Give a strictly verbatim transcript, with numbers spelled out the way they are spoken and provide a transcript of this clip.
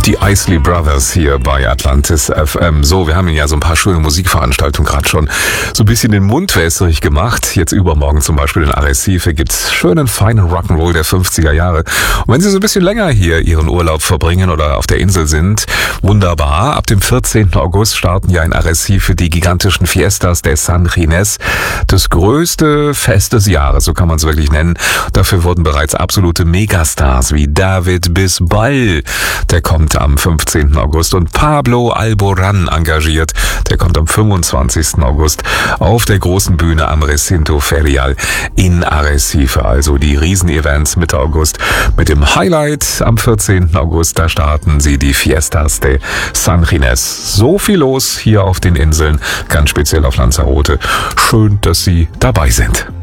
Die Isley Brothers hier bei Atlantis F M. So, wir haben Ihnen ja so ein paar schöne Musikveranstaltungen gerade schon so ein bisschen den Mund wässrig gemacht. Jetzt übermorgen zum Beispiel in Arrecife gibt's schönen, feinen Rock'n'Roll der fünfziger Jahre. Und wenn Sie so ein bisschen länger hier Ihren Urlaub verbringen oder auf der Insel sind, wunderbar. Ab dem vierzehnten August starten ja in Arrecife die gigantischen Fiestas de San Ginés. Das größte Fest des Jahres, so kann man es wirklich nennen. Dafür wurden bereits absolute Megastars wie David Bisbal, der kommt am fünfzehnten August, und Pablo Alborán engagiert, der kommt am fünfundzwanzigsten August auf der großen Bühne am Recinto Ferial in Arrecife. Also die Riesenevents Mitte August mit dem Highlight am vierzehnten August, da starten sie die Fiestas de San Ginés. So viel los hier auf den Inseln, ganz speziell auf Lanzarote. Schön, dass Sie dabei sind.